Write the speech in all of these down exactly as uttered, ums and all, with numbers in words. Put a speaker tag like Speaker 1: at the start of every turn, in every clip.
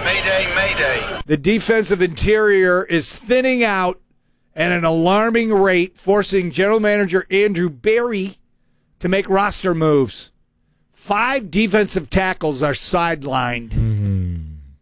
Speaker 1: Mayday, mayday.
Speaker 2: The defensive interior is thinning out at an alarming rate, forcing general manager Andrew Berry to make roster moves. Five defensive tackles are sidelined.
Speaker 3: Mm-hmm.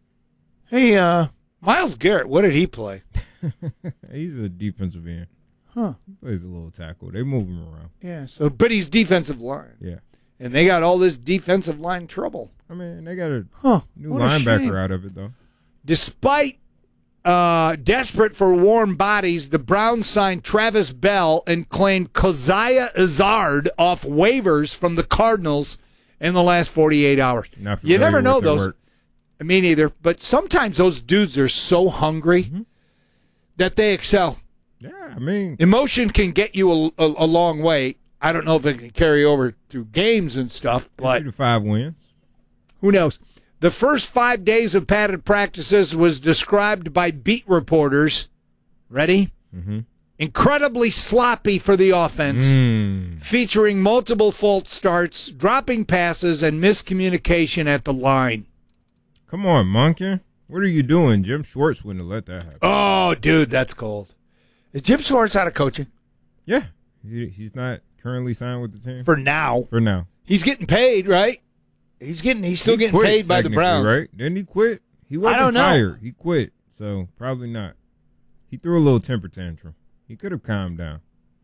Speaker 2: Hey, uh, Myles Garrett, what did he play?
Speaker 3: He's a defensive end.
Speaker 2: Huh.
Speaker 3: He plays a little tackle. They move him around.
Speaker 2: Yeah, so but he's defensive line.
Speaker 3: Yeah.
Speaker 2: And they got all this defensive line trouble.
Speaker 3: I mean, they got a
Speaker 2: huh.
Speaker 3: new
Speaker 2: What a
Speaker 3: linebacker
Speaker 2: shame.
Speaker 3: out of it, though.
Speaker 2: Despite uh, desperate for warm bodies, the Browns signed Travis Bell and claimed Keziah Izzard off waivers from the Cardinals in the last forty-eight hours.
Speaker 3: Not
Speaker 2: You never
Speaker 3: familiar
Speaker 2: know
Speaker 3: with their
Speaker 2: those.
Speaker 3: work.
Speaker 2: Me neither. But sometimes those dudes are so hungry
Speaker 3: Mm-hmm.
Speaker 2: that they excel.
Speaker 3: Yeah, I mean,
Speaker 2: Emotion can get you a, a, a long way. I don't know if it can carry over through games and stuff, but
Speaker 3: three to five wins.
Speaker 2: who knows? The first five days of padded practices was described by beat reporters. Ready?
Speaker 3: Mm-hmm.
Speaker 2: Incredibly sloppy for the offense,
Speaker 3: Mm.
Speaker 2: featuring multiple false starts, dropping passes, and miscommunication at the line.
Speaker 3: Come on, Monkey. What are you doing? Jim Schwartz wouldn't have let that happen.
Speaker 2: Oh, dude, that's cold. Is Jim Schwartz out of coaching?
Speaker 3: Yeah. He, he's not currently signed with the team.
Speaker 2: For now.
Speaker 3: For now.
Speaker 2: He's getting paid, right? He's getting. He's still
Speaker 3: He
Speaker 2: getting
Speaker 3: quit,
Speaker 2: paid by the
Speaker 3: technically,
Speaker 2: Browns.
Speaker 3: right? Didn't he quit? He wasn't
Speaker 2: don't know.
Speaker 3: fired. He quit, so probably not. He threw a little temper tantrum. He could have calmed down.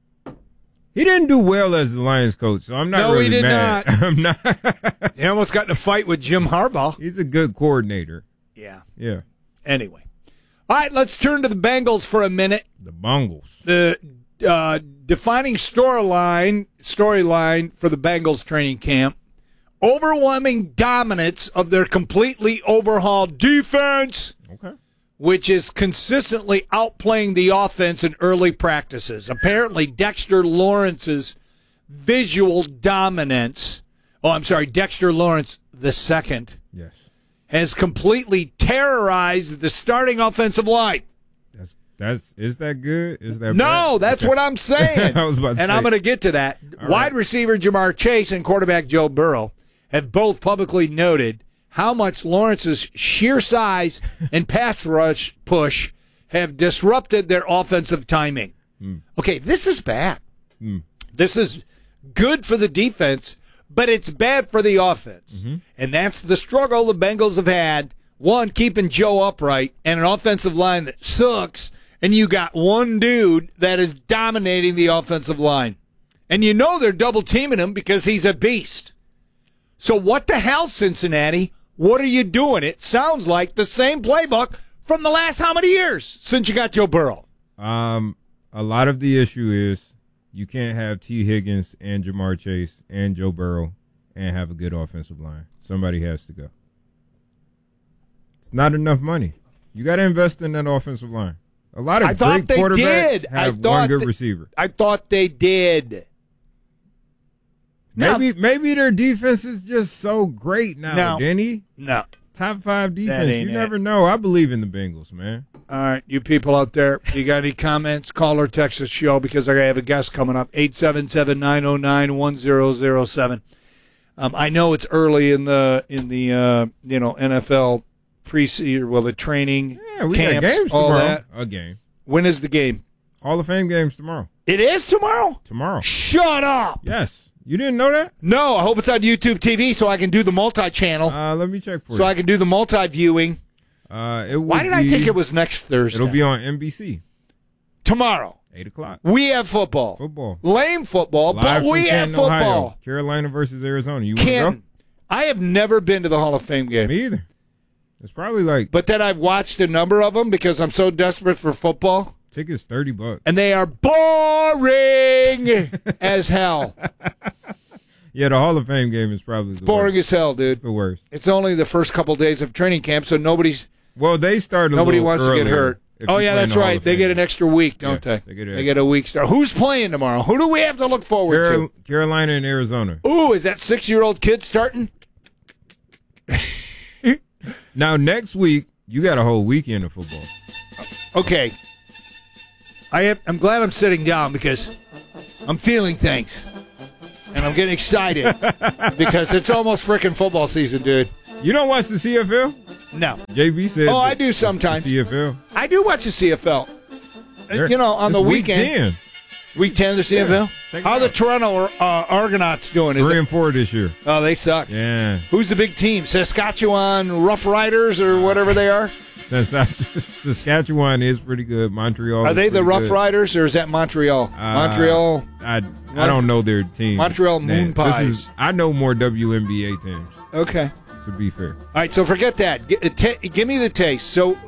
Speaker 3: He didn't do well as the Lions coach, so I'm not
Speaker 2: No,
Speaker 3: really
Speaker 2: he did
Speaker 3: mad.
Speaker 2: not.
Speaker 3: I'm not.
Speaker 2: He almost got in a fight with Jim Harbaugh.
Speaker 3: He's a good coordinator.
Speaker 2: Yeah.
Speaker 3: Yeah.
Speaker 2: Anyway. All right, let's turn to the Bengals for a minute.
Speaker 3: The Bungles.
Speaker 2: The uh, defining storyline storyline for the Bengals training camp: overwhelming dominance of their completely overhauled defense,
Speaker 3: Okay.
Speaker 2: which is consistently outplaying the offense in early practices. Apparently, Dexter Lawrence's visual dominance. Oh, I'm sorry, Dexter Lawrence the second
Speaker 3: Yes.
Speaker 2: has completely terrorized the starting offensive line.
Speaker 3: That's that's is that good? Is that
Speaker 2: No,
Speaker 3: bad?
Speaker 2: that's
Speaker 3: Okay.
Speaker 2: what I'm saying.
Speaker 3: I was about to
Speaker 2: and
Speaker 3: say.
Speaker 2: I'm going to get to that.
Speaker 3: All
Speaker 2: Wide
Speaker 3: right.
Speaker 2: receiver Jamar Chase and quarterback Joe Burrow have both publicly noted how much Lawrence's sheer size and pass rush push have disrupted their offensive timing.
Speaker 3: Mm.
Speaker 2: Okay, this is bad.
Speaker 3: Mm.
Speaker 2: This is good for the defense, but it's bad for the offense.
Speaker 3: Mm-hmm.
Speaker 2: And that's the struggle the Bengals have had. One, keeping Joe upright, and an offensive line that sucks, and you got one dude that is dominating the offensive line. And you know they're double-teaming him because he's a beast. So what the hell, Cincinnati? What are you doing? It sounds like the same playbook from the last how many years since you got Joe Burrow?
Speaker 3: Um, a lot of the issue is you can't have T. Higgins and Jamar Chase and Joe Burrow and have a good offensive line. Somebody has to go. It's not enough money. You got to invest in that offensive line. A lot of
Speaker 2: I thought
Speaker 3: great
Speaker 2: they
Speaker 3: quarterbacks
Speaker 2: did. I
Speaker 3: have
Speaker 2: thought
Speaker 3: one good
Speaker 2: they-
Speaker 3: receiver.
Speaker 2: I thought they did.
Speaker 3: Maybe maybe their defense is just so great now,
Speaker 2: No.
Speaker 3: Denny.
Speaker 2: No.
Speaker 3: Top five defense.
Speaker 2: ain't
Speaker 3: You
Speaker 2: it.
Speaker 3: never know. I believe in the Bengals, man.
Speaker 2: All right, you people out there, you got any comments? Call or text the show because I have a guest coming up. eight seven seven, nine oh nine, one oh oh seven. Um, I know it's early in the in the uh, you know N F L preseason, well the training
Speaker 3: Yeah, we
Speaker 2: camps,
Speaker 3: got games
Speaker 2: all
Speaker 3: tomorrow.
Speaker 2: that.
Speaker 3: A game.
Speaker 2: When is the game?
Speaker 3: Hall of Fame games tomorrow.
Speaker 2: It is tomorrow.
Speaker 3: Tomorrow.
Speaker 2: Shut up.
Speaker 3: Yes. You didn't know that?
Speaker 2: No, I hope it's on YouTube T V so I can do the multi-channel,
Speaker 3: Uh, let me check for
Speaker 2: so
Speaker 3: you.
Speaker 2: I can do the multi-viewing.
Speaker 3: Uh, it will
Speaker 2: Why did I
Speaker 3: be-
Speaker 2: think it was next Thursday?
Speaker 3: It'll be on N B C,
Speaker 2: tomorrow.
Speaker 3: eight o'clock.
Speaker 2: We have football.
Speaker 3: Football.
Speaker 2: Lame football,
Speaker 3: Live
Speaker 2: but
Speaker 3: from
Speaker 2: we have
Speaker 3: Canton,
Speaker 2: football.
Speaker 3: Ohio. Carolina versus Arizona. You want to
Speaker 2: Canton. I have never been to the Hall of Fame game,
Speaker 3: go? Me either. It's probably like
Speaker 2: but then I've watched a number of them because I'm so desperate for football,
Speaker 3: tickets thirty bucks.
Speaker 2: and they are boring as hell.
Speaker 3: Yeah, the Hall of Fame game is probably the
Speaker 2: Boring
Speaker 3: worst.
Speaker 2: as hell, dude.
Speaker 3: the worst.
Speaker 2: It's only the first couple days of training camp, so nobody's
Speaker 3: Well, they started. A
Speaker 2: nobody
Speaker 3: little
Speaker 2: wants to get
Speaker 3: earlier
Speaker 2: hurt.
Speaker 3: if
Speaker 2: Oh
Speaker 3: you
Speaker 2: yeah,
Speaker 3: play in
Speaker 2: that's
Speaker 3: the Hall
Speaker 2: right.
Speaker 3: of
Speaker 2: They
Speaker 3: Fame.
Speaker 2: get an extra week, don't
Speaker 3: Yeah,
Speaker 2: they?
Speaker 3: they get an
Speaker 2: They get a week start. Who's playing tomorrow? Who do we have to look forward
Speaker 3: Carol- Carolina and Arizona.
Speaker 2: to? Ooh, is that six-year-old kid starting?
Speaker 3: Now next week you got a whole weekend of football.
Speaker 2: Okay. I am, I'm glad I'm sitting down because I'm feeling things. And I'm getting excited because it's almost freaking football season, dude.
Speaker 3: You don't watch the C F L?
Speaker 2: No.
Speaker 3: J B said.
Speaker 2: Oh, I
Speaker 3: that
Speaker 2: do
Speaker 3: it's the
Speaker 2: sometimes.
Speaker 3: C F L.
Speaker 2: I do watch the C F L. Uh,
Speaker 3: They're-
Speaker 2: You know, on
Speaker 3: it's
Speaker 2: the
Speaker 3: week
Speaker 2: weekend.
Speaker 3: ten.
Speaker 2: Week ten of the C F L?
Speaker 3: Yeah, check it
Speaker 2: How are the
Speaker 3: out.
Speaker 2: Toronto uh, Argonauts doing? Is
Speaker 3: Three
Speaker 2: it,
Speaker 3: and four this year.
Speaker 2: oh, they suck.
Speaker 3: Yeah.
Speaker 2: Who's the big team? Saskatchewan Rough Riders or whatever they are?
Speaker 3: Since that's, Saskatchewan is pretty good. Montreal.
Speaker 2: Are
Speaker 3: is
Speaker 2: they the
Speaker 3: pretty
Speaker 2: Rough
Speaker 3: good.
Speaker 2: Riders or is that Montreal?
Speaker 3: Uh,
Speaker 2: Montreal.
Speaker 3: I I don't know their team.
Speaker 2: Montreal
Speaker 3: name.
Speaker 2: Moon Pies.
Speaker 3: This is, I know more W N B A teams.
Speaker 2: Okay.
Speaker 3: To be fair.
Speaker 2: All right, so forget that. G- t- give me the taste. So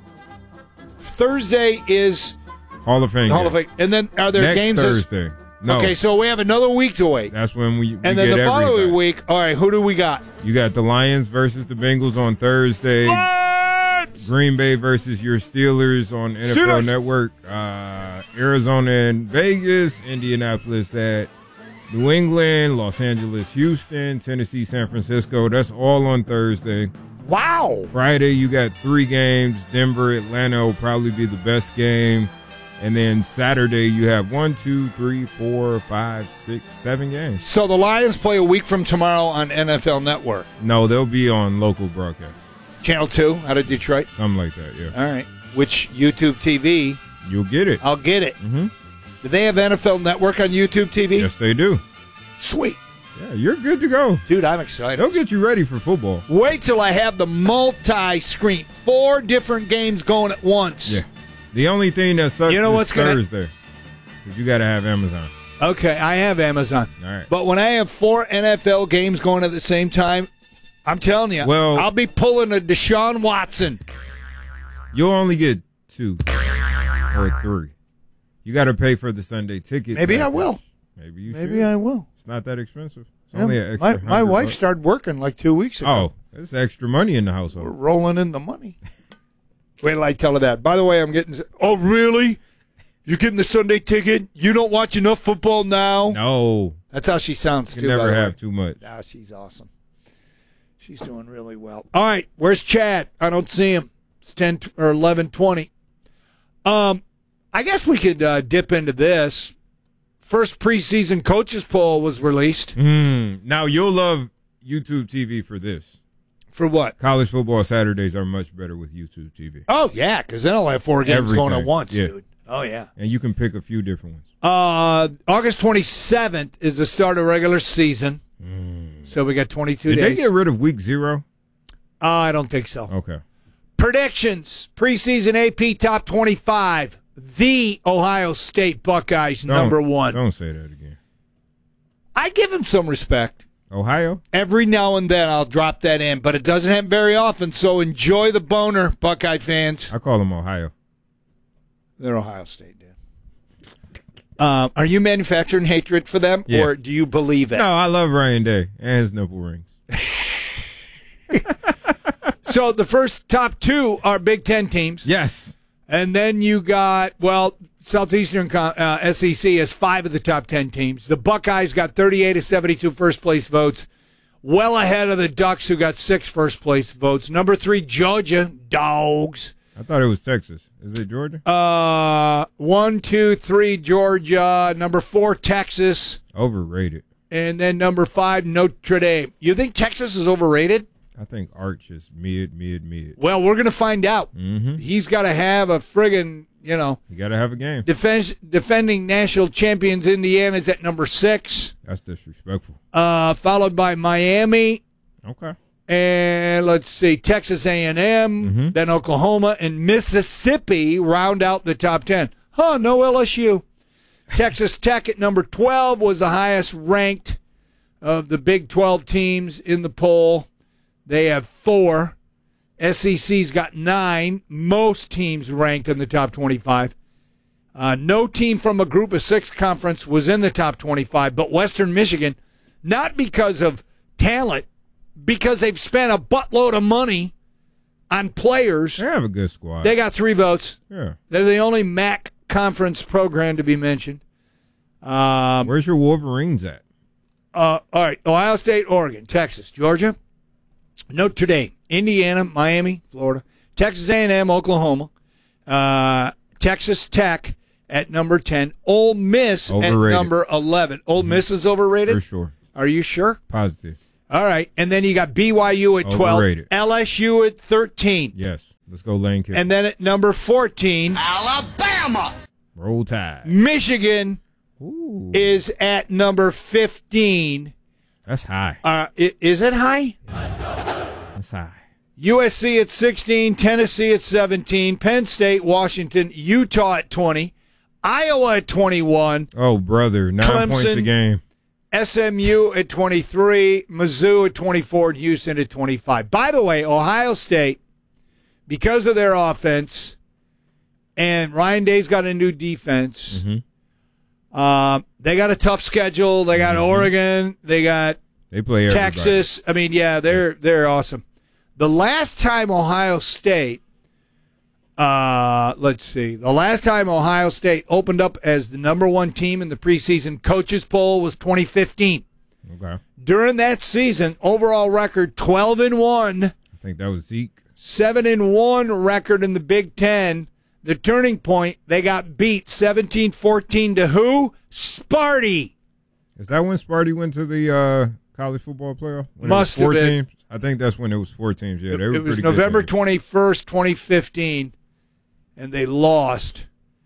Speaker 2: Thursday is
Speaker 3: Hall of Fame.
Speaker 2: the Hall of
Speaker 3: game.
Speaker 2: Fame. And then are there
Speaker 3: Next
Speaker 2: games? as-
Speaker 3: Thursday. No.
Speaker 2: Okay, so we have another week to wait.
Speaker 3: That's when we, we
Speaker 2: And then
Speaker 3: get
Speaker 2: the following
Speaker 3: everybody.
Speaker 2: week, all right, who do we got?
Speaker 3: You got the Lions versus the Bengals on Thursday. Green Bay versus your Steelers on N F L
Speaker 2: Steelers.
Speaker 3: Network. Uh, Arizona and Vegas. Indianapolis at New England. Los Angeles, Houston. Tennessee, San Francisco. That's all on Thursday.
Speaker 2: Wow.
Speaker 3: Friday, you got three games. Denver, Atlanta will probably be the best game. And then Saturday, you have one, two, three, four, five, six, seven games.
Speaker 2: So the Lions play a week from tomorrow on N F L Network.
Speaker 3: No, they'll be on local broadcast.
Speaker 2: Channel two out of Detroit.
Speaker 3: Something like that, yeah.
Speaker 2: All right. Which YouTube T V?
Speaker 3: You'll get it.
Speaker 2: I'll get it.
Speaker 3: Mm-hmm.
Speaker 2: Do they have N F L Network on YouTube T V?
Speaker 3: Yes, they do.
Speaker 2: Sweet.
Speaker 3: Yeah, you're good to go.
Speaker 2: Dude, I'm excited.
Speaker 3: They'll get you ready for football.
Speaker 2: Wait till I have the multi-screen. Four different games going at once.
Speaker 3: Yeah. The only thing that sucks
Speaker 2: You know
Speaker 3: is
Speaker 2: what's gonna-
Speaker 3: Thursday. Because you got to have Amazon.
Speaker 2: Okay, I have Amazon.
Speaker 3: All right.
Speaker 2: But when I have four N F L games going at the same time, I'm telling you,
Speaker 3: Well-
Speaker 2: I'll be pulling a Deshaun Watson.
Speaker 3: You'll only get two or three. You got to pay for the Sunday ticket.
Speaker 2: Maybe I
Speaker 3: package.
Speaker 2: will.
Speaker 3: Maybe you
Speaker 2: Maybe
Speaker 3: should.
Speaker 2: I will.
Speaker 3: It's not that expensive. It's
Speaker 2: Yeah,
Speaker 3: only an
Speaker 2: my
Speaker 3: extra
Speaker 2: my
Speaker 3: hundred
Speaker 2: wife
Speaker 3: bucks.
Speaker 2: started working like two weeks ago.
Speaker 3: Oh, there's extra money in the
Speaker 2: We're
Speaker 3: household.
Speaker 2: rolling in the money. Wait till I tell her that. By the way, I'm getting. Oh, really? You're getting the Sunday ticket? You don't watch enough football now?
Speaker 3: No.
Speaker 2: That's how she sounds,
Speaker 3: You
Speaker 2: too.
Speaker 3: can
Speaker 2: by
Speaker 3: never
Speaker 2: the
Speaker 3: have
Speaker 2: way.
Speaker 3: too much.
Speaker 2: Ah, she's awesome. She's doing really well. All right, where's Chad? I don't see him. It's ten t- or eleven twenty. Um, I guess we could uh, dip into this. First preseason coaches poll was released.
Speaker 3: Mm. Now, you'll love YouTube T V for this.
Speaker 2: For what?
Speaker 3: College football Saturdays are much better with YouTube T V.
Speaker 2: Oh, yeah, because then I'll have four games going at
Speaker 3: Everything.
Speaker 2: once,
Speaker 3: Yeah.
Speaker 2: dude. Oh, yeah.
Speaker 3: And you can pick a few different ones.
Speaker 2: Uh, August twenty-seventh is the start of regular season. So we got twenty-two
Speaker 3: Did
Speaker 2: days.
Speaker 3: they get rid of week zero?
Speaker 2: uh, I don't think so.
Speaker 3: Okay.
Speaker 2: Predictions. Preseason A P top twenty-five. The Ohio State Buckeyes,
Speaker 3: Don't-
Speaker 2: number one.
Speaker 3: Don't say that again.
Speaker 2: I give him some respect.
Speaker 3: Ohio?
Speaker 2: Every now and then I'll drop that in, but it doesn't happen very often, so enjoy the boner, Buckeye fans.
Speaker 3: I call them Ohio.
Speaker 2: They're Ohio State, dude. Uh, are you manufacturing hatred for them,
Speaker 3: Yeah.
Speaker 2: or do you believe it?
Speaker 3: No, I love Ryan Day and his nipple rings.
Speaker 2: So the first top two are Big Ten teams.
Speaker 3: Yes.
Speaker 2: And then you got, well, Southeastern uh, S E C has five of the top ten teams. The Buckeyes got thirty-eight of seventy-two first-place votes, well ahead of the Ducks, who got six first-place votes. Number three, Georgia, Dogs.
Speaker 3: I thought it was Texas. Is it Georgia?
Speaker 2: Uh, one, two, three, Georgia. Number four, Texas.
Speaker 3: Overrated.
Speaker 2: And then number five, Notre Dame. You think Texas is overrated?
Speaker 3: I think Arch is mid, mid, mid.
Speaker 2: Well, we're going to find out.
Speaker 3: Mm-hmm.
Speaker 2: He's got to have a friggin', you know,
Speaker 3: You got to have a game.
Speaker 2: defense, defending national champions Indiana's at number six,
Speaker 3: That's disrespectful.
Speaker 2: uh, followed by Miami,
Speaker 3: Okay.
Speaker 2: and let's see, Texas A and M,
Speaker 3: Mhm.
Speaker 2: then Oklahoma, and Mississippi round out the top ten. Huh, no L S U. Texas Tech at number twelve was the highest ranked of the Big twelve teams in the poll. They have four. S E C's got nine. Most teams ranked in the top twenty-five. Uh, no team from a group of six conference was in the top twenty-five, but Western Michigan, not because of talent, because they've spent a buttload of money on players.
Speaker 3: They have a good squad.
Speaker 2: They got three votes.
Speaker 3: yeah.
Speaker 2: They're the only M A C conference program to be mentioned. Um,
Speaker 3: Where's your Wolverines at?
Speaker 2: uh, all right, Ohio State, Oregon, Texas, Georgia, Notre Dame, Indiana, Miami, Florida, Texas A and M, Oklahoma, uh, Texas Tech at number ten, Ole Miss
Speaker 3: Overrated.
Speaker 2: at number eleven. Ole Miss is overrated?
Speaker 3: For sure.
Speaker 2: Are you sure?
Speaker 3: Positive.
Speaker 2: All right. And then you got B Y U at twelve.
Speaker 3: Overrated.
Speaker 2: L S U at thirteen.
Speaker 3: Yes. Let's go Lane Kiffin.
Speaker 2: And then at number fourteen,
Speaker 1: Alabama.
Speaker 3: Roll Tide.
Speaker 2: Michigan
Speaker 3: Ooh.
Speaker 2: is at number fifteen.
Speaker 3: That's high.
Speaker 2: Uh, i- is it high?
Speaker 3: That's high.
Speaker 2: U S C at sixteen, Tennessee at seventeen, Penn State, Washington, Utah at twenty, Iowa at twenty-one,
Speaker 3: Oh, brother. Nine
Speaker 2: Clemson.
Speaker 3: points a game.
Speaker 2: S M U at twenty-three, Mizzou at twenty-four, and Houston at twenty-five. By the way, Ohio State, because of their offense, and Ryan Day's got a new defense,
Speaker 3: Mm-hmm.
Speaker 2: uh, they got a tough schedule. They got
Speaker 3: Mm-hmm.
Speaker 2: Oregon. They got
Speaker 3: They play everybody.
Speaker 2: Texas. I mean, yeah, they're they're awesome. The last time Ohio State, uh, let's see, the last time Ohio State opened up as the number one team in the preseason coaches poll was twenty fifteen.
Speaker 3: Okay.
Speaker 2: During that season, overall record twelve and one,
Speaker 3: I think that was Zeke.
Speaker 2: seven and one record in the Big Ten. The turning point, they got beat seventeen fourteen to who? Sparty.
Speaker 3: Is that when Sparty went to the uh, college football playoff? When
Speaker 2: Must
Speaker 3: it was four
Speaker 2: have been.
Speaker 3: teams? I think that's when it was four teams. Yeah, they were
Speaker 2: It was
Speaker 3: pretty good
Speaker 2: November
Speaker 3: then.
Speaker 2: twenty-first, twenty fifteen, and they lost.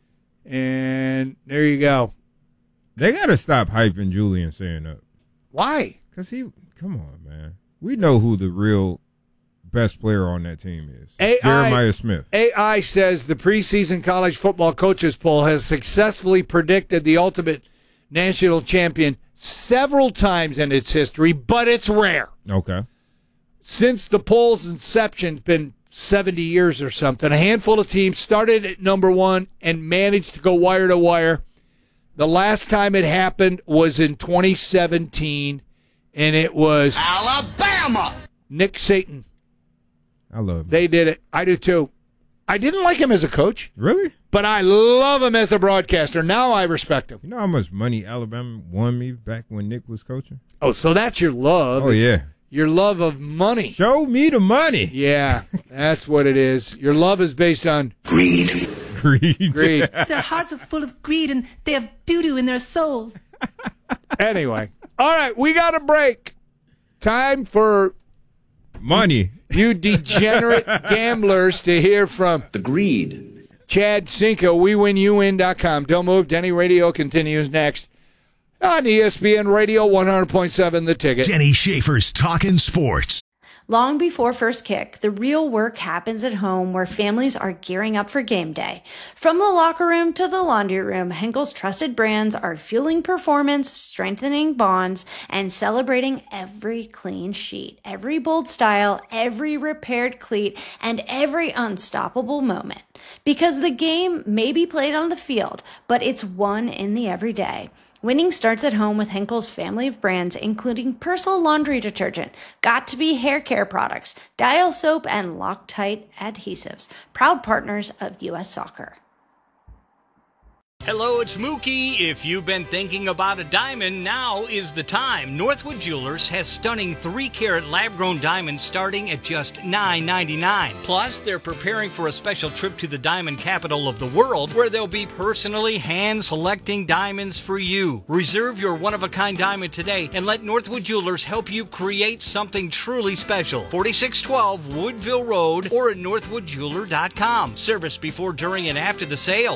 Speaker 2: And there you go.
Speaker 3: They got to stop hyping Julian saying up.
Speaker 2: Why?
Speaker 3: Because he, come on, man. We know who the real best player on that team is.
Speaker 2: A I
Speaker 3: Jeremiah Smith.
Speaker 2: A I says the preseason college football coaches poll has successfully predicted the ultimate national champion several times in its history, but it's rare.
Speaker 3: Okay.
Speaker 2: Since the poll's inception, it's been seventy years or something, a handful of teams started at number one and managed to go wire to wire. The last time it happened was in twenty seventeen, and it was
Speaker 1: Alabama.
Speaker 2: Nick Saban.
Speaker 3: I love him.
Speaker 2: They did it. I do too. I didn't like him as a coach,
Speaker 3: Really?
Speaker 2: but I love him as a broadcaster. Now I respect him.
Speaker 3: You know how much money Alabama won me back when Nick was coaching?
Speaker 2: Oh, so that's your love.
Speaker 3: Oh,
Speaker 2: It's
Speaker 3: yeah.
Speaker 2: Your love of money.
Speaker 3: Show me the money.
Speaker 2: Yeah, that's what it is. Your love is based on
Speaker 1: Greed.
Speaker 3: Greed.
Speaker 2: greed.
Speaker 4: Their hearts are full of greed and they have doo-doo in their souls.
Speaker 2: Anyway. All right, we got a break. Time for
Speaker 3: Money.
Speaker 2: you degenerate gamblers to hear from
Speaker 5: The greed.
Speaker 2: Chad Cinco, we win you win dot com. Don't move. Denny Radio continues next on E S P N Radio one hundred point seven The Ticket.
Speaker 6: Denny Schaefer's Talking Sports.
Speaker 7: Long before first kick, the real work happens at home where families are gearing up for game day. From the locker room to the laundry room, Henkel's trusted brands are fueling performance, strengthening bonds, and celebrating every clean sheet, every bold style, every repaired cleat, and every unstoppable moment. Because the game may be played on the field, but it's won in the everyday. Winning starts at home with Henkel's family of brands, including Persil laundry detergent, Got2b hair care products, Dial soap, and Loctite adhesives. Proud partners of U S Soccer.
Speaker 8: Hello, it's Mookie. If you've been thinking about a diamond, now is the time. Northwood Jewelers has stunning three carat lab-grown diamonds starting at just nine ninety-nine. Plus, they're preparing for a special trip to the diamond capital of the world where they'll be personally hand-selecting diamonds for you. Reserve your one-of-a-kind diamond today and let Northwood Jewelers help you create something truly special. forty-six twelve Woodville Road or at northwood jeweler dot com. Service before, during, and after the sale.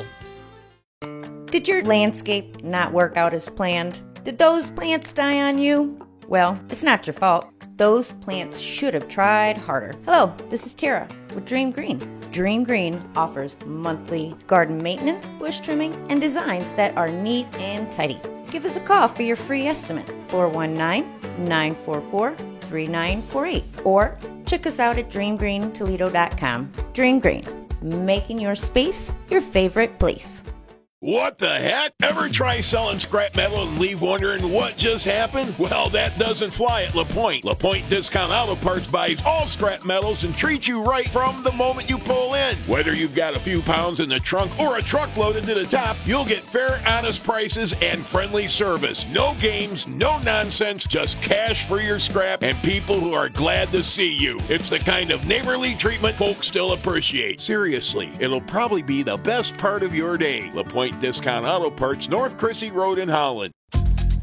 Speaker 9: Did your landscape not work out as planned? Did those plants die on you? Well, it's not your fault. Those plants should have tried harder. Hello, this is Tara with Dream Green. Dream Green offers monthly garden maintenance, bush trimming, and designs that are neat and tidy. Give us a call for your free estimate, four one nine, nine four four, three nine four eight, or check us out at dream green toledo dot com. Dream Green, making your space your favorite place.
Speaker 10: What the heck? Ever try selling scrap metal and leave wondering what just happened? Well, that doesn't fly at LaPointe. LaPointe Discount Auto Parts buys all scrap metals and treats you right from the moment you pull in. Whether you've got a few pounds in the trunk or a truck loaded to the top, you'll get fair, honest prices and friendly service. No games, no nonsense, just cash for your scrap and people who are glad to see you. It's the kind of neighborly treatment folks still appreciate. Seriously, it'll probably be the best part of your day. LaPointe Discount Auto Parts, North Chrissy Road in Holland.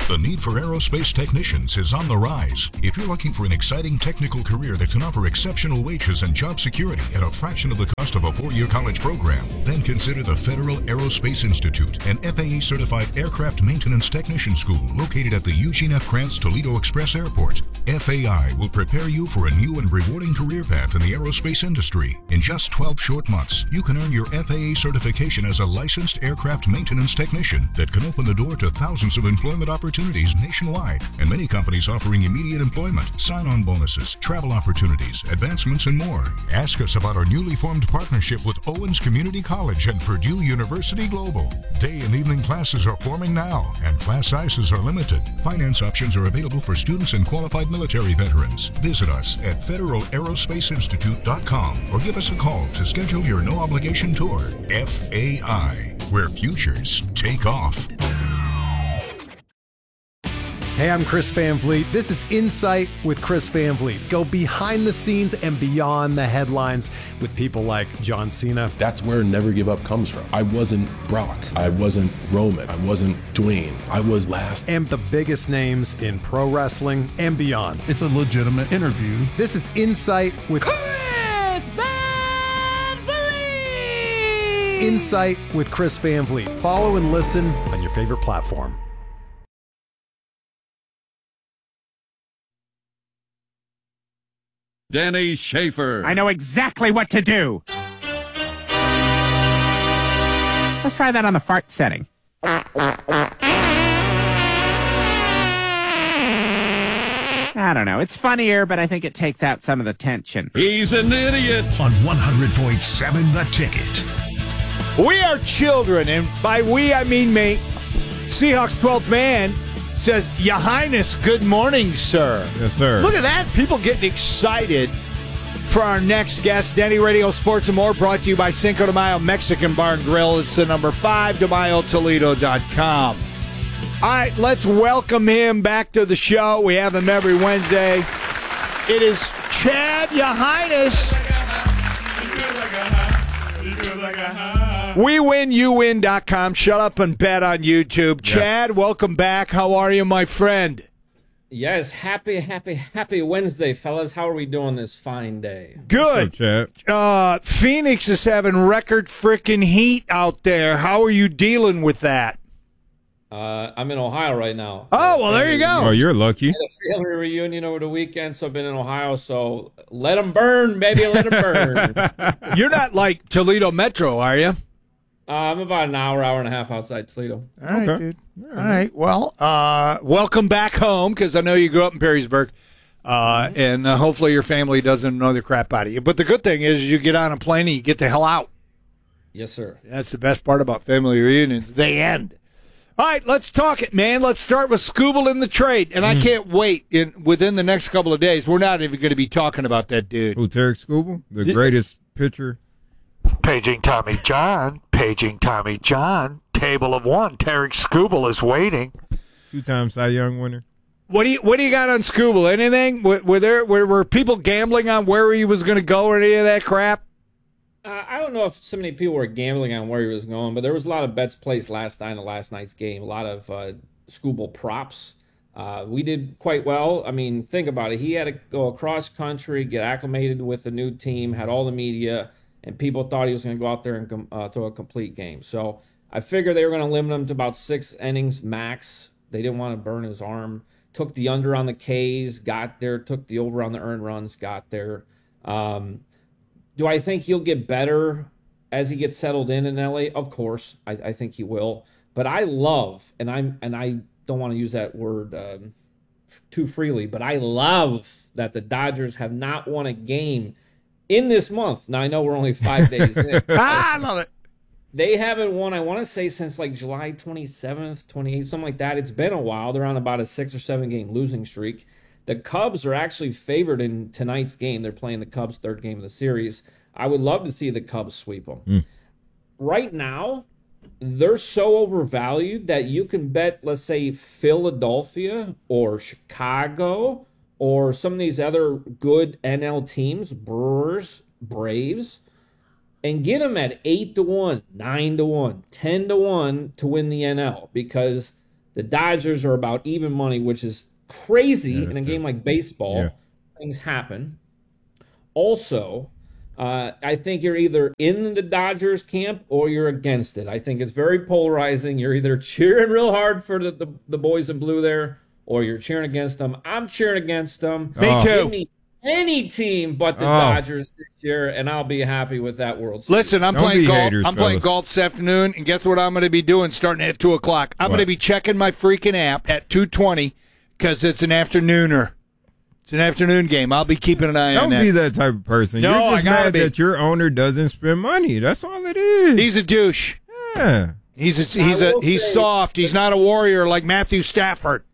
Speaker 6: The need for aerospace technicians is on the rise. If you're looking for an exciting technical career that can offer exceptional wages and job security at a fraction of the cost of a four-year college program, then consider the Federal Aerospace Institute, an F A A-certified aircraft maintenance technician school located at the Eugene F. Krantz Toledo Express Airport. F A I will prepare you for a new and rewarding career path in the aerospace industry. In just twelve short months, you can earn your F A A certification as a licensed aircraft maintenance technician that can open the door to thousands of employment opportunities nationwide, and many companies offering immediate employment, sign-on bonuses, travel opportunities, advancements, and more. Ask us about our newly formed partnership with Owens Community College and Purdue University Global. Day and evening classes are forming now, and class sizes are limited. Finance options are available for students and qualified military veterans. Visit us at federal aerospace institute dot com or give us a call to schedule your no-obligation tour. F A I, where futures take off.
Speaker 5: Hey, I'm Chris Van Vliet. This is Insight with Chris Van Vliet. Go behind the scenes and beyond the headlines with people like John Cena.
Speaker 11: That's where Never Give Up comes from. I wasn't Brock. I wasn't Roman. I wasn't Dwayne. I was last.
Speaker 5: And the biggest names in pro wrestling and beyond.
Speaker 12: It's a legitimate interview.
Speaker 5: This is Insight with
Speaker 13: Chris Van Vliet.
Speaker 5: Insight with Chris Van Vliet. Follow and listen on your favorite platform.
Speaker 14: Danny Schaefer.
Speaker 15: I know exactly what to do. Let's try that on the fart setting. I don't know. It's funnier, but I think it takes out some of the tension.
Speaker 14: He's an idiot.
Speaker 6: On one hundred point seven The Ticket.
Speaker 2: We are children, and by we, I mean me. Seahawks twelfth man says, Your Highness, good morning, sir.
Speaker 3: Yes, sir.
Speaker 2: Look at that. People getting excited for our next guest. Denny Radio Sports and More, brought to you by Cinco de Mayo Mexican Bar and Grill. It's the number five, de mayo toledo dot com. All right, let's welcome him back to the show. We have him every Wednesday. It is Chad, Your Highness. we win you win dot com. Shut up and bet on YouTube. Yes. Chad, welcome back. How are you, my friend?
Speaker 16: Yes, happy, happy, happy Wednesday, fellas. How are we doing this fine day?
Speaker 2: Good.
Speaker 3: What's up, Chad?
Speaker 2: Uh, Phoenix is having record freaking heat out there. How are you dealing with that?
Speaker 16: Uh, I'm in Ohio right now.
Speaker 2: Oh, well, there you go.
Speaker 3: Oh, you're lucky.
Speaker 16: I had a family reunion over the weekend, so I've been in Ohio, so let them burn, baby, let them burn.
Speaker 2: You're not like Toledo Metro, are you?
Speaker 16: Uh, I'm about an hour, hour and a half outside Toledo.
Speaker 2: All right, okay. dude. All right. Well, uh, welcome back home, because I know you grew up in Perrysburg, uh, mm-hmm. and uh, hopefully your family doesn't annoy the crap out of you. But the good thing is you get on a plane and you get the hell out.
Speaker 16: Yes, sir.
Speaker 2: That's the best part about family reunions. They end. All right, let's talk it, man. Let's start with Skubal in the trade, and I can't wait. In within the next couple of days, we're not even going to be talking about that dude.
Speaker 3: Who, Tarek Skubal, the greatest pitcher.
Speaker 17: Paging Tommy John, paging Tommy John. Table of one. Tarek Skubal is waiting.
Speaker 3: Two-time Cy Young winner.
Speaker 2: What do you What do you got on Skubal? Anything? Were, were there were, were people gambling on where he was going to go or any of that crap?
Speaker 16: Uh, I don't know if so many people were gambling on where he was going, but there was a lot of bets placed last night in the last night's game. A lot of uh, Skubal props. Uh, we did quite well. I mean, think about it. He had to go across country, get acclimated with the new team, had all the media, and people thought he was going to go out there and com- uh, throw a complete game. So I figured they were going to limit him to about six innings max. They didn't want to burn his arm. Took the under on the K's, got there. Took the over on the earned runs, got there. Um, Do I think he'll get better as he gets settled in in L A? Of course, I, I think he will. But I love, and I'm, and I don't want to use that word um, too freely, but I love that the Dodgers have not won a game in this month. Now I know we're only five days in.
Speaker 2: I love it.
Speaker 16: They haven't won, I want to say, since like July twenty-seventh, twenty-eighth, something like that. It's been a while. They're on about a six or seven game losing streak. The Cubs are actually favored in tonight's game. They're playing the Cubs' third game of the series. I would love to see the Cubs sweep them. Mm. Right now, they're so overvalued that you can bet, let's say, Philadelphia or Chicago or some of these other good N L teams, Brewers, Braves, and get them at eight to one, nine to one, ten to one to win the N L, because The Dodgers are about even money, which is crazy
Speaker 3: Yeah,
Speaker 16: in a
Speaker 3: that's
Speaker 16: game
Speaker 3: true.
Speaker 16: like baseball.
Speaker 3: Yeah.
Speaker 16: Things happen. Also, uh, I think you're either in the Dodgers camp or you're against it. I think it's very polarizing. You're either cheering real hard for the, the, the boys in blue there, or you're cheering against them. I'm cheering against them.
Speaker 2: Me too.
Speaker 16: Give me any team but the
Speaker 3: Oh.
Speaker 16: Dodgers this year, and I'll be happy with that World Series.
Speaker 2: Listen, I'm
Speaker 3: Don't
Speaker 2: playing
Speaker 3: be
Speaker 2: golf.
Speaker 3: haters,
Speaker 2: I'm playing
Speaker 3: fellas.
Speaker 2: golf this afternoon, and guess what I'm going to be doing starting at two o'clock? I'm
Speaker 3: What?
Speaker 2: going to be checking my freaking app at two twenty because it's an afternooner. It's an afternoon game. I'll be keeping an eye on
Speaker 3: Don't
Speaker 2: that.
Speaker 3: be that type of person.
Speaker 2: No,
Speaker 3: You're
Speaker 2: I
Speaker 3: just
Speaker 2: gotta
Speaker 3: mad
Speaker 2: be.
Speaker 3: that your owner doesn't spend money. That's all it is.
Speaker 2: He's a douche.
Speaker 3: Yeah.
Speaker 2: He's a, he's a
Speaker 16: will
Speaker 2: he's
Speaker 16: say-
Speaker 2: soft. He's not a warrior like Matthew Stafford.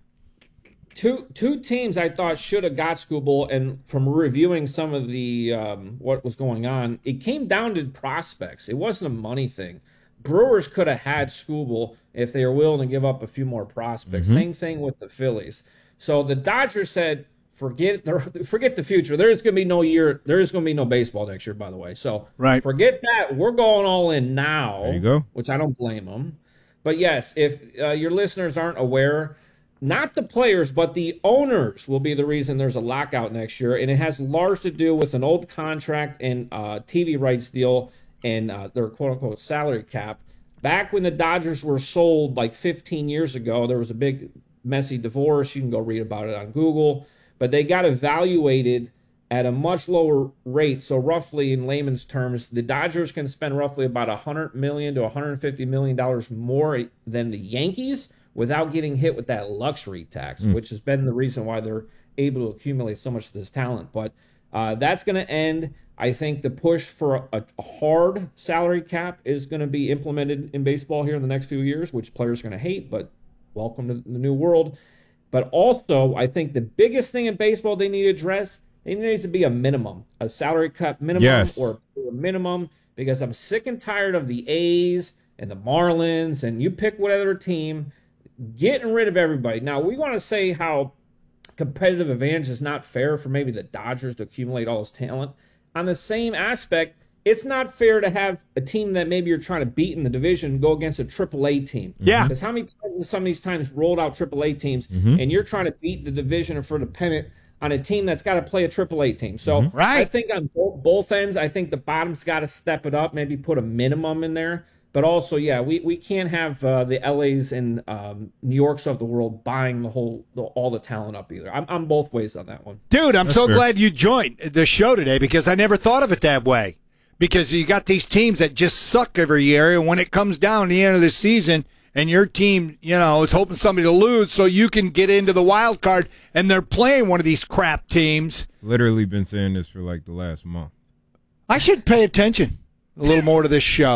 Speaker 16: Two two teams I thought should have got Skubal, and from reviewing some of the um, what was going on, it came down to prospects. It wasn't a money thing. Brewers could have had Skubal if they were willing to give up a few more prospects.
Speaker 3: Mm-hmm.
Speaker 16: Same thing with the Phillies. So the Dodgers said, forget forget the future. There's going to be no year. There is going to be no baseball next year, by the way. So
Speaker 2: Right.
Speaker 16: forget that. We're going all in now.
Speaker 3: There you go.
Speaker 16: Which I don't blame them. But yes, if uh, your listeners aren't aware, not the players, but the owners will be the reason there's a lockout next year, and it has large to do with an old contract and uh, T V rights deal and uh, their quote-unquote salary cap. Back when the Dodgers were sold like fifteen years ago, there was a big messy divorce. You can go read about it on Google. But they got evaluated at a much lower rate. So roughly, in layman's terms, the Dodgers can spend roughly about one hundred million dollars to one hundred fifty million dollars more than the Yankees without getting hit with that luxury tax,
Speaker 3: Mm.
Speaker 16: which has been the reason why they're able to accumulate so much of this talent. But uh, that's going to end. I think the push for a, a hard salary cap is going to be implemented in baseball here in the next few years, which players are going to hate, but welcome to the new world. But also, I think the biggest thing in baseball they need to address, it needs to be a minimum, a salary cap minimum
Speaker 3: Yes.
Speaker 16: or a minimum, because I'm sick and tired of the A's and the Marlins, and you pick whatever team, getting rid of everybody. Now, we want to say how competitive advantage is not fair for maybe the Dodgers to accumulate all this talent. On the same aspect, it's not fair to have a team that maybe you're trying to beat in the division go against a triple A team.
Speaker 2: Yeah.
Speaker 16: Because how many times some of these times rolled out triple A teams,
Speaker 3: Mhm.
Speaker 16: and you're trying to beat the division or for the pennant on a team that's got to play a triple A team. So
Speaker 3: Mhm.
Speaker 2: Right.
Speaker 16: I think on both, both ends, I think the bottom's got to step it up, maybe put a minimum in there. But also, yeah, we, we can't have uh, the L A's and um, New Yorks of the world buying the whole the, all the talent up either. I'm, I'm both ways on that one.
Speaker 2: Dude, I'm
Speaker 3: That's
Speaker 2: so
Speaker 3: fair.
Speaker 2: glad you joined the show today because I never thought of it that way. Because you got these teams that just suck every year, and when it comes down to the end of the season, and your team, you know, is hoping somebody to lose so you can get into the wild card, and they're playing one of these crap teams,
Speaker 3: Literally been saying this for like the last month.
Speaker 2: I should pay attention a little more to this show.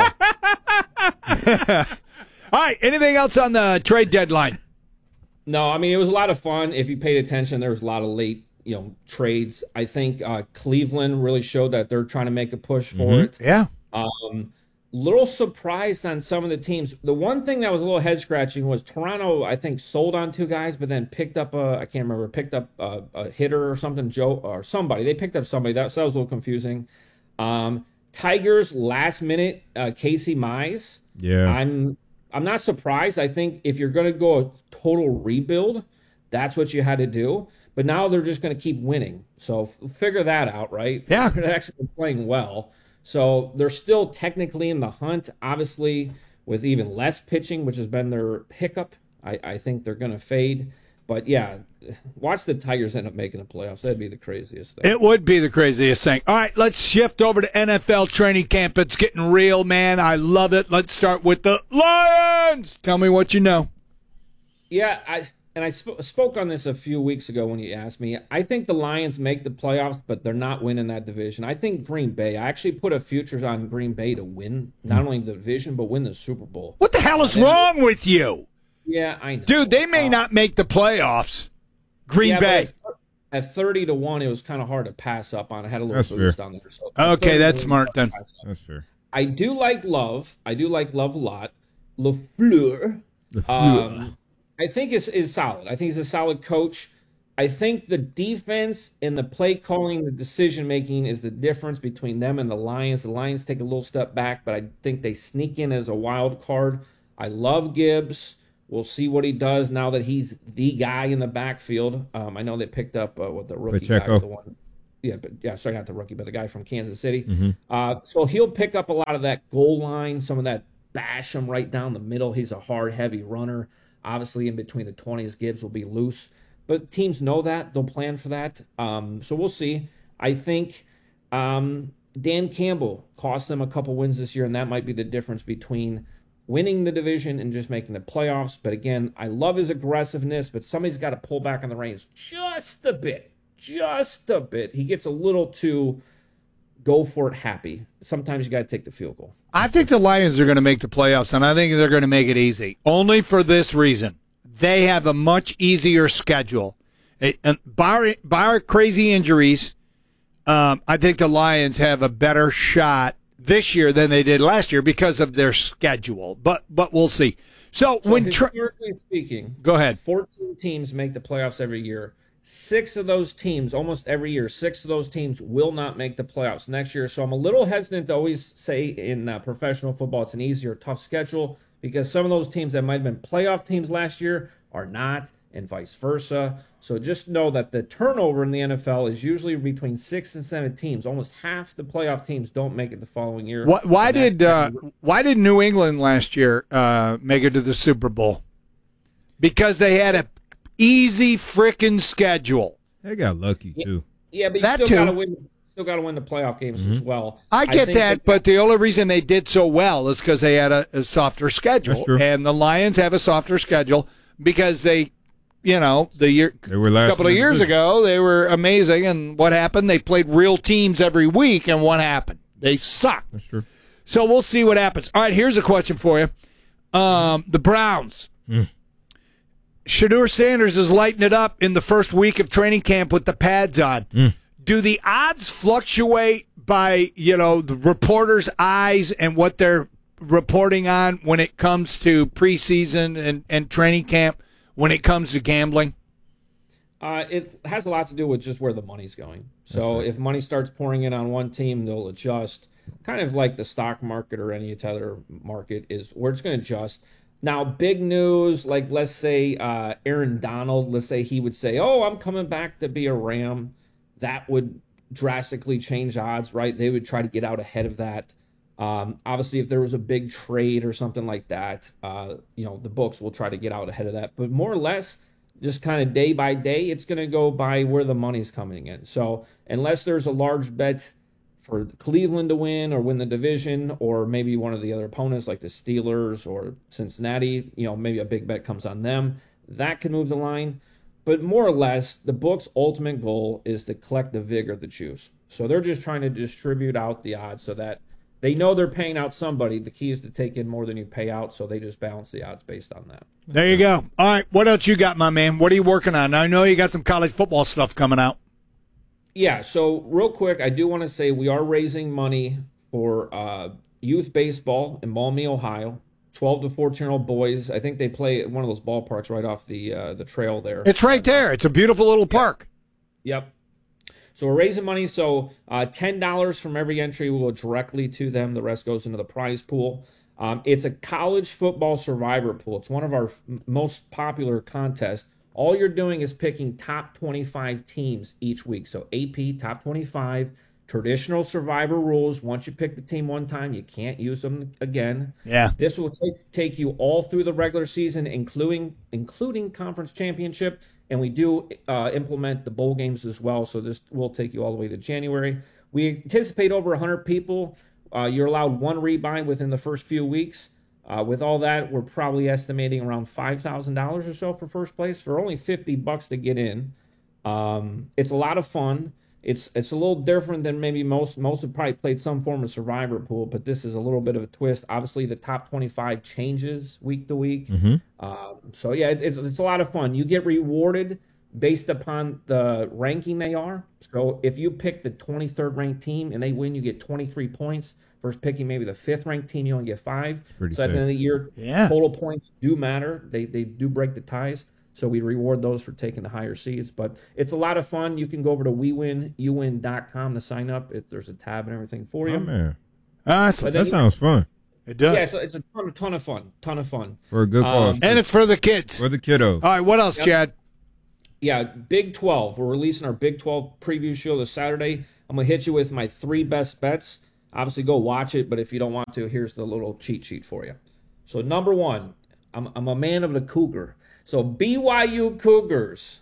Speaker 2: All right, anything else on the trade deadline?
Speaker 16: No, I mean, it was a lot of fun. If you paid attention, there was a lot of late, you know, trades. I think uh, Cleveland really showed that they're trying to make a push for
Speaker 3: Mhm.
Speaker 16: it.
Speaker 2: Yeah.
Speaker 16: Um, little surprised on some of the teams. The one thing that was a little head scratching was Toronto, I think, sold on two guys, but then picked up a, I can't remember, picked up a, a hitter or something, Joe or somebody. They picked up somebody. That, so that was a little confusing. Um, Tigers last minute, uh, Casey Mize.
Speaker 3: Yeah.
Speaker 16: I'm I'm not surprised. I think if you're going to go a total rebuild, that's what you had to do. But now they're just going to keep winning. So f- figure that out, right?
Speaker 2: Yeah.
Speaker 16: They're actually been playing well. So they're still technically in the hunt, obviously, with even less pitching, which has been their hiccup. I, I think they're going to fade. But yeah, watch the Tigers end up making the playoffs. That'd be the craziest thing.
Speaker 2: It would be the craziest thing. All right, let's shift over to N F L training camp. It's getting real, man. I love it. Let's start with the Lions. Tell me what you know.
Speaker 16: Yeah, I and I sp- spoke on this a few weeks ago when you asked me. I think the Lions make the playoffs, but they're not winning that division. I think Green Bay. I actually put a futures on Green Bay to win not only the division but win the Super Bowl.
Speaker 2: What the hell is
Speaker 16: And-
Speaker 2: wrong with you?
Speaker 16: Yeah, I know.
Speaker 2: Dude, they may
Speaker 16: Uh,
Speaker 2: not make the playoffs. Green
Speaker 16: yeah,
Speaker 2: Bay.
Speaker 16: but At, at thirty to one, it was kind of hard to pass up on. I had a little
Speaker 3: That's
Speaker 16: boost
Speaker 3: fair.
Speaker 16: on there. So at
Speaker 2: Okay,
Speaker 16: thirty
Speaker 2: that's
Speaker 16: to one,
Speaker 2: smart then.
Speaker 3: That's fair.
Speaker 16: I do like Love. I do like Love a lot. LaFleur.
Speaker 3: LaFleur.
Speaker 16: Um, I think is is solid. I think he's a solid coach. I think the defense and the play calling, the decision making is the difference between them and the Lions. The Lions take a little step back, but I think they sneak in as a wild card. I love Gibbs. We'll see what he does now that he's the guy in the backfield. Um, I know they picked up uh, what the rookie
Speaker 3: Pacheco.
Speaker 16: guy, the one. Yeah, but yeah, sorry, not the rookie, but the guy from Kansas City.
Speaker 3: Mm-hmm.
Speaker 16: Uh, so he'll pick up a lot of that goal line, some of that bash him right down the middle. He's a hard, heavy runner. Obviously, in between the twenties, Gibbs will be loose. But teams know that. They'll plan for that. Um, so we'll see. I think um, Dan Campbell cost them a couple wins this year, and that might be the difference between winning the division and just making the playoffs. But again, I love his aggressiveness, but somebody's got to pull back on the reins just a bit. Just a bit. He gets a little too go for it happy. Sometimes you got to take the field goal.
Speaker 2: I think the Lions are going to make the playoffs, and I think they're going to make it easy. Only for this reason. They have a much easier schedule. It, and bar, bar crazy injuries, um, I think the Lions have a better shot this year than they did last year because of their schedule. But but we'll see. So,
Speaker 16: So
Speaker 2: when tra-
Speaker 16: historically speaking,
Speaker 2: go ahead.
Speaker 16: fourteen teams make the playoffs every year. Six of those teams, almost every year, six of those teams will not make the playoffs next year. So I'm a little hesitant to always say in uh, professional football it's an easier, tough schedule because some of those teams that might have been playoff teams last year are not, and vice versa. So just know that the turnover in the N F L is usually between six and seven teams. Almost half the playoff teams don't make it the following year.
Speaker 2: Why, why
Speaker 16: And that's
Speaker 2: did uh, why did New England last year uh, make it to the Super Bowl? Because they had a easy freaking schedule.
Speaker 3: They got lucky too.
Speaker 16: Yeah, but you
Speaker 2: That
Speaker 16: still
Speaker 2: too.
Speaker 16: got to win. Still got to win the playoff games as well.
Speaker 2: I get
Speaker 16: think
Speaker 2: that, but the only reason they did so well is because they had a, a softer schedule,
Speaker 3: That's true.
Speaker 2: and the Lions have a softer schedule because they, you know, the year
Speaker 3: They were
Speaker 2: a
Speaker 3: last
Speaker 2: couple of
Speaker 3: in the
Speaker 2: years
Speaker 3: division.
Speaker 2: ago they were amazing, and what happened? They played real teams every week, and what happened? They sucked.
Speaker 3: That's true.
Speaker 2: So we'll see what happens. All right, here's a question for you: um, the Browns.
Speaker 3: Mm.
Speaker 2: Shedeur Sanders is lighting it up in the first week of training camp with the pads on.
Speaker 3: Mm.
Speaker 2: Do the odds fluctuate by, you know, the reporters' eyes and what they're reporting on when it comes to preseason and, and training camp, when it comes to gambling?
Speaker 16: Uh, it has a lot to do with just where the money's going. So if money starts pouring in on one team, they'll adjust. Kind of like the stock market or any other market is where it's going to adjust. Now, big news, like let's say uh, Aaron Donald, let's say he would say, oh, I'm coming back to be a Ram. That would drastically change odds, right? They would try to get out ahead of that. Um, obviously, if there was a big trade or something like that, uh, you know, the books will try to get out ahead of that. But more or less, just kind of day by day, it's going to go by where the money's coming in. So unless there's a large bet for Cleveland to win or win the division, or maybe one of the other opponents like the Steelers or Cincinnati, you know, maybe a big bet comes on them, that could move the line. But more or less, the book's ultimate goal is to collect the vig or the juice. So they're just trying to distribute out the odds so that they know they're paying out somebody. The key is to take in more than you pay out, so they just balance the odds based on that.
Speaker 2: There you go. All right, what else you got, my man? What are you working on? I know you got some college football stuff coming out.
Speaker 16: Yeah, so real quick, I do want to say we are raising money for uh, youth baseball in Maumee, Ohio. twelve to fourteen-year-old boys. I think they play at one of those ballparks right off the uh, the trail there.
Speaker 2: It's right there. It's a beautiful little park.
Speaker 16: Yep. So we're raising money. So uh, ten dollars from every entry will go directly to them. The rest goes into the prize pool. Um, it's a college football survivor pool. It's one of our f- most popular contests. All you're doing is picking top twenty-five teams each week. So A P, top twenty-five, traditional survivor rules. Once you pick the team one time, you can't use them again.
Speaker 2: Yeah.
Speaker 16: This will take take you all through the regular season, including including conference championship. And we do uh, implement the bowl games as well. So this will take you all the way to January. We anticipate over one hundred people. Uh, you're allowed one rebuy within the first few weeks. Uh, with all that, we're probably estimating around five thousand dollars or so for first place for only fifty bucks to get in. Um, it's a lot of fun. It's it's a little different than maybe most. Most have probably played some form of survivor pool, but this is a little bit of a twist. Obviously, the top twenty-five changes week to week.
Speaker 3: Mm-hmm.
Speaker 16: Um, so, yeah, it, it's, it's a lot of fun. You get rewarded based upon the ranking they are. So if you pick the twenty-third ranked team and they win, you get twenty-three points. Versus picking maybe the fifth ranked team, you only get five. So
Speaker 3: pretty
Speaker 16: at the end of the year,
Speaker 2: Yeah.
Speaker 16: total points do matter. They they do break the ties. So we reward those for taking the higher seeds. But it's a lot of fun. You can go over to we win you win dot com to sign up. It, there's a tab and everything for you.
Speaker 3: Oh, man.
Speaker 2: Awesome.
Speaker 16: But then
Speaker 3: That sounds fun.
Speaker 2: It does.
Speaker 16: Yeah, it's a, it's a ton, ton of fun. Ton of fun.
Speaker 3: For a good cause.
Speaker 16: Um,
Speaker 2: and it's for the kids.
Speaker 3: For the kiddos.
Speaker 2: All right, what else,
Speaker 16: Yep.
Speaker 2: Chad?
Speaker 16: Yeah, Big twelve. We're releasing our Big twelve preview show this Saturday. I'm going to hit you with my three best bets. Obviously, go watch it, but if you don't want to, here's the little cheat sheet for you. So, number one, I'm, I'm a man of the Cougar. So, B Y U Cougars,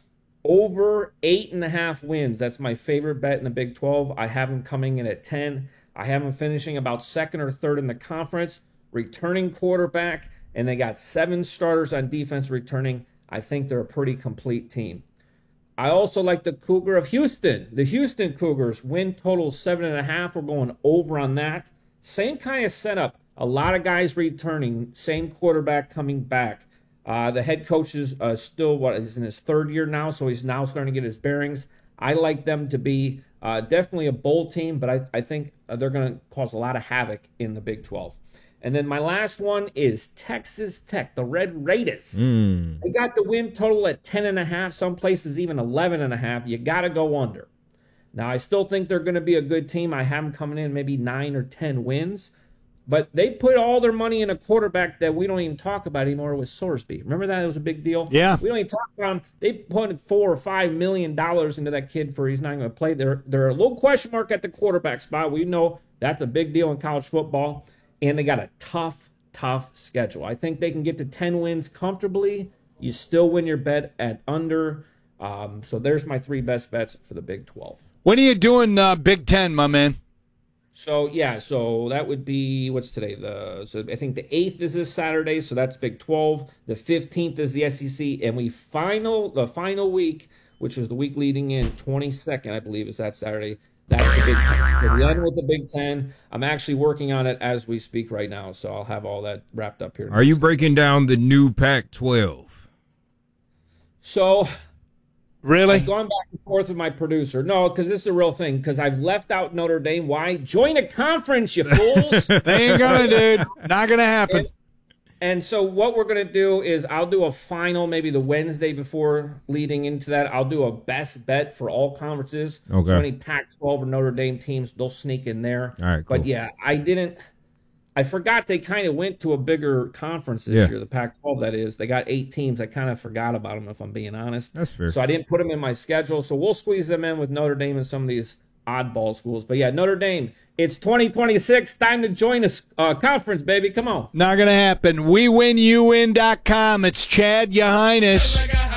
Speaker 16: over eight and a half wins. That's my favorite bet in the Big twelve. I have them coming in at ten. I have them finishing about second or third in the conference. Returning quarterback, and they got seven starters on defense returning. I think they're a pretty complete team. I also like the Cougar of Houston. The Houston Cougars win total seven and a half. We're going over on that. Same kind of setup. A lot of guys returning. Same quarterback coming back. Uh, the head coach is uh, still, what, is in his third year now, so he's now starting to get his bearings. I like them to be uh, definitely a bowl team, but I, I think they're going to cause a lot of havoc in the Big twelve. And then my last one is Texas Tech, the Red Raiders.
Speaker 3: Mm.
Speaker 16: They got the win total at ten and a half, some places even eleven and a half. You got to go under. Now, I still think they're going to be a good team. I have them coming in maybe nine or ten wins. But they put all their money in a quarterback that we don't even talk about anymore with Sorsby. Remember that? It was a big deal?
Speaker 2: Yeah.
Speaker 16: We don't even talk about him. They put four or five million dollars into that kid for he's not going to play. They're, they're a little question mark at the quarterback spot. We know that's a big deal in college football. And they got a tough, tough schedule. I think they can get to ten wins comfortably. You still win your bet at under. Um, so there's my three best bets for the Big twelve.
Speaker 2: When are you doing uh, Big Ten, my man?
Speaker 16: So, yeah, so that would be, what's today? The So I think the eighth is this Saturday, so that's Big twelve. The fifteenth is the S E C. And we final, the final week, which is the week leading in, twenty-second, I believe, is that Saturday. That's the Big Ten. So the end with the Big Ten. I'm actually working on it as we speak right now, so I'll have all that wrapped up here.
Speaker 3: Are you breaking down the new Pac twelve?
Speaker 16: So,
Speaker 2: really?
Speaker 16: I've gone back and forth with my producer. No, because this is a real thing, because I've left out Notre Dame. Why? Join a conference, you fools.
Speaker 2: They ain't gonna, dude. Not gonna happen.
Speaker 16: And, and so what we're going to do is I'll do a final maybe the Wednesday before leading into that. I'll do a best bet for all conferences.
Speaker 3: Okay.
Speaker 16: So any Pac twelve or Notre Dame teams, they'll sneak in there.
Speaker 3: All right, cool.
Speaker 16: But, yeah, I didn't – I forgot they kind of went to a bigger conference this
Speaker 3: Yeah.
Speaker 16: year, the Pac twelve, that is. They got eight teams. I kind of forgot about them, if I'm being honest.
Speaker 3: That's fair.
Speaker 16: So I didn't put them in my schedule. So we'll squeeze them in with Notre Dame and some of these oddball schools. But, yeah, Notre Dame, it's twenty twenty-six. Time to join a uh, conference, baby. Come on.
Speaker 2: Not gonna happen. we win you win dot com. It's Chad, your highness.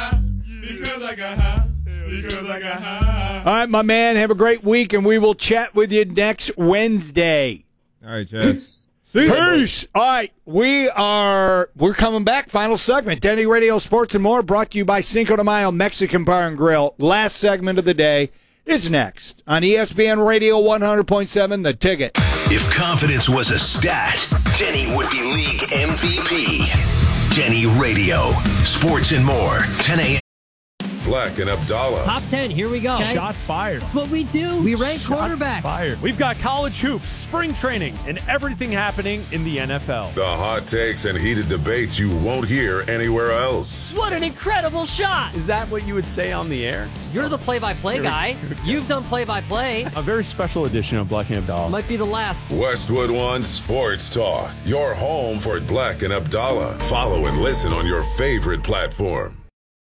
Speaker 12: Because I got high. Because I got high.
Speaker 2: All right, my man. Have a great week, and we will chat with you next Wednesday.
Speaker 3: All right, Chad.
Speaker 2: See Peace. All right, we are we're coming back. Final segment, Denny Radio Sports and More, brought to you by Cinco de Mayo Mexican Bar and Grill. Last segment of the day is next on E S P N Radio one hundred point seven, The Ticket.
Speaker 18: If confidence was a stat, Denny would be league M V P. Denny Radio, Sports and More, ten a.m.
Speaker 19: Black and Abdallah.
Speaker 20: Top ten, here we go. Okay?
Speaker 21: Shots fired.
Speaker 20: That's what we do. We rank
Speaker 21: Shots
Speaker 20: quarterbacks.
Speaker 21: fired. We've got college hoops, spring training, and everything happening in the N F L.
Speaker 19: The hot takes and heated debates you won't hear anywhere else.
Speaker 20: What an incredible shot.
Speaker 21: Is that what you would say on the air?
Speaker 20: You're the play-by-play guy. You've done play-by-play.
Speaker 21: A very special edition of Black and Abdallah.
Speaker 20: Might be the last.
Speaker 19: Westwood One Sports Talk, your home for Black and Abdallah. Follow and listen on your favorite platform.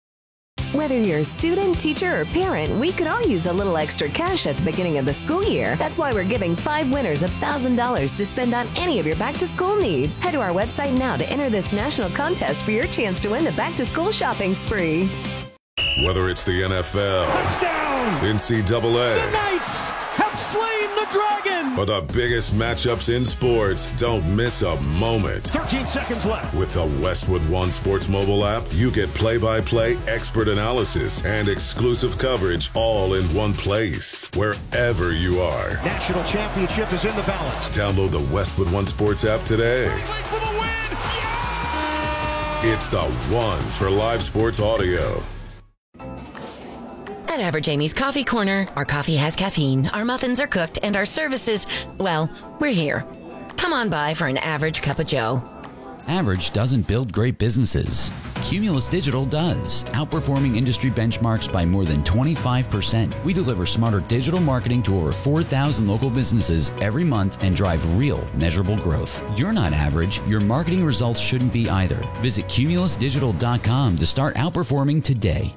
Speaker 22: Whether you're a student, teacher, or parent, we could all use a little extra cash at the beginning of the school year. That's why we're giving five winners one thousand dollars to spend on any of your back-to-school needs. Head to our website now to enter this national contest for your chance to win the back-to-school shopping spree.
Speaker 19: Whether it's the N F L,
Speaker 21: touchdown,
Speaker 19: N C double A,
Speaker 21: the Knights have slain the dragon,
Speaker 19: or the biggest matchups in sports, don't miss a moment.
Speaker 21: thirteen seconds left.
Speaker 19: With the Westwood One Sports mobile app, you get play-by-play expert analysis and exclusive coverage all in one place, wherever you are.
Speaker 21: National championship is in the balance.
Speaker 19: Download the Westwood One Sports app today.
Speaker 21: For the win! Yeah!
Speaker 19: It's the one for live sports audio.
Speaker 23: At Average Amy's Coffee Corner, our coffee has caffeine, our muffins are cooked, and our services, well, we're here. Come on by for an average cup of joe.
Speaker 24: Average doesn't build great businesses.
Speaker 1: Cumulus Digital does, outperforming industry benchmarks by more than twenty-five percent. We deliver smarter digital marketing to over four thousand local businesses every month and drive real, measurable growth. You're not average. Your marketing results shouldn't be either. Visit cumulus digital dot com to start outperforming today.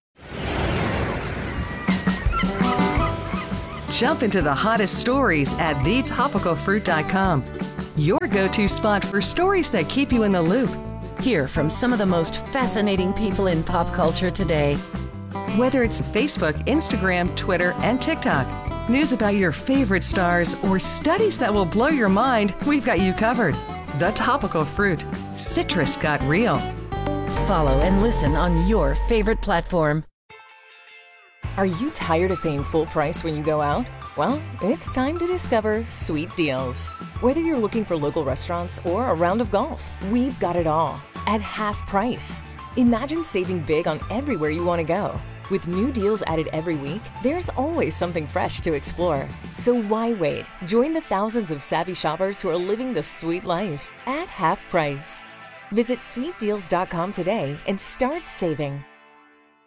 Speaker 4: Jump into the hottest stories at the topical fruit dot com. Your go-to spot for stories that keep you in the loop.
Speaker 23: Hear from some of the most fascinating people in pop culture today.
Speaker 4: Whether it's Facebook, Instagram, Twitter, and TikTok, news about your favorite stars, or studies that will blow your mind, we've got you covered. The Topical Fruit. Citrus got real.
Speaker 23: Follow and listen on your favorite platform.
Speaker 7: Are you tired of paying full price when you go out? Well, it's time to discover Sweet Deals. Whether you're looking for local restaurants or a round of golf, we've got it all at half price. Imagine saving big on everywhere you want to go. With new deals added every week, there's always something fresh to explore. So why wait? Join the thousands of savvy shoppers who are living the sweet life at half price. Visit sweet deals dot com today and start saving.